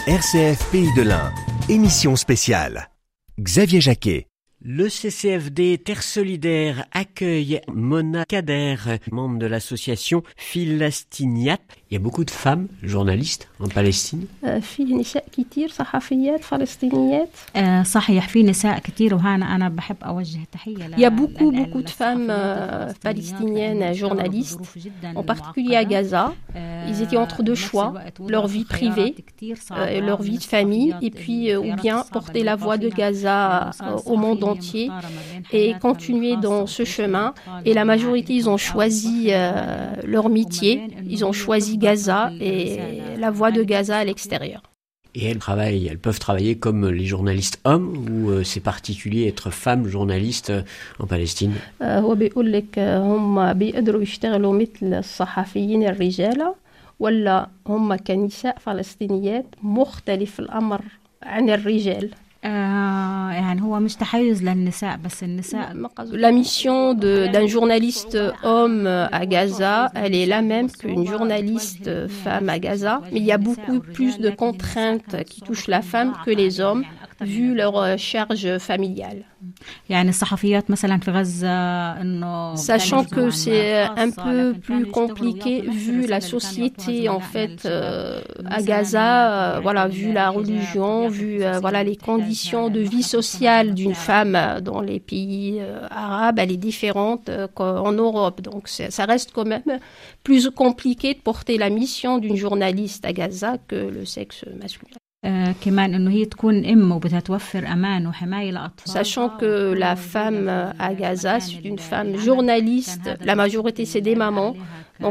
RCF Pays de l'Ain, émission spéciale. Xavier Jacquet. Le CCFD Terre Solidaire accueille Mona Kader, membre de l'association Philastiniat. Il y a beaucoup de femmes journalistes en Palestine. في نساء كتير صحفيات فلسطينيات. صحيح في نساء كتير وهنا أنا بحب أوجه تحية. Il y a beaucoup de femmes palestiniennes journalistes, en particulier à Gaza. Ils étaient entre deux choix, leur vie privée, leur vie de famille, et puis ou bien porter la voix de Gaza au monde entier et continuer dans ce chemin. Et la majorité, ils ont choisi leur métier, ils ont choisi Gaza et la voix de Gaza à l'extérieur. Et elles peuvent travailler comme les journalistes hommes ou c'est particulier être femme journaliste en Palestine. هو بيقول لك هم بيقدروا يشتغلوا مثل الصحفيين الرجال ولا هم كنساء فلسطينيات مختلف الأمر عن الرجال. يعني هو مش تحيز للنساء بس النساء. La mission d'un journaliste homme à Gaza, elle est la même qu'une journaliste femme à Gaza, mais il y a beaucoup plus de contraintes qui touchent la femme que les hommes, vu leur charge familiale. يعني الصحفيات مثلا في غزة إنه sachant que c'est un peu plus compliqué vu la société en fait à Gaza, voilà, vu la religion, vu voilà les conditions de vie sociale d'une femme dans les pays arabes, elle est différente qu'en Europe, donc ça reste quand même plus compliqué de porter la mission d'une journaliste à Gaza que le sexe masculin. كمان إنه هي تكون أم وبتتوفر أمان وحماية لأطفال. Sachant que la femme à Gaza, c'est une femme journaliste, la majorité c'est des mamans,